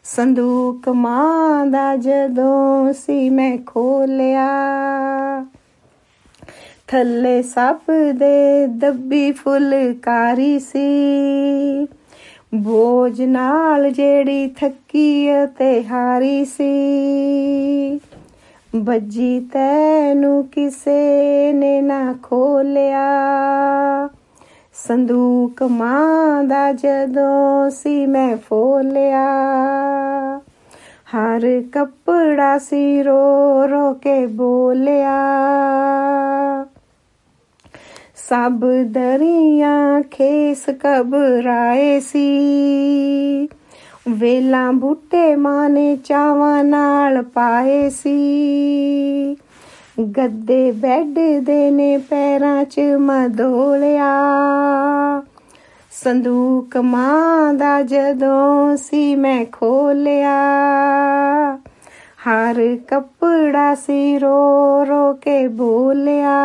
ਸੰਦੂਕ ਮਾਂ ਦਾ ਜਦੋਂ ਸੀ ਮੈਂ ਖੋਲਿਆ, ਥੱਲੇ ਸੱਪ ਦੇ ਦੱਬੀ ਫੁਲਕਾਰੀ ਸੀ, ਬੋਝ ਨਾਲ ਜਿਹੜੀ ਥੱਕੀ ਅਤੇ ਹਾਰੀ ਸੀ। ਬੱਜੀ ਤੈਨੂੰ ਕਿਸੇ ਨੇ ਨਾ ਖੋਲਿਆ, ਸੰਦੂਕ ਮਾਂ ਦਾ ਜਦੋਂ ਸੀ ਮੈਂ ਫੋਲਿਆ। ਹਰ ਕੱਪੜਾ ਸੀ ਰੋ ਰੋ ਕੇ ਬੋਲਿਆ, ਸਭ ਦਰੀਆਂ ਖੇਸ ਘਬਰਾਏ ਸੀ, ਵੇਲਾਂ ਬੂਟੇ ਮਾਂ ਨੇ ਚਾਵਾਂ ਨਾਲ ਪਾਏ ਸੀ। ਗੱਦੇ ਬੈੱਡ ਦੇ ਨੇ ਪੈਰਾਂ 'ਚ ਮਧੋਲਿਆ, ਸੰਦੂਕ ਮਾਂ ਦਾ ਜਦੋਂ ਸੀ ਮੈਂ ਖੋਲਿਆ। ਹਰ ਕੱਪੜਾ ਸੀ ਰੋ ਰੋ ਕੇ ਬੋਲਿਆ,